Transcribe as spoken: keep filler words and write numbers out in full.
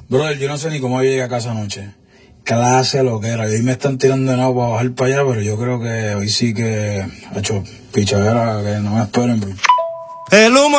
Brother, yo no sé ni cómo llegué a casa anoche. Clase lo que era. Y hoy me están tirando de nuevo para bajar para allá, pero yo creo que hoy sí que ha hecho pichadera, que no me esperen. Bro. El humo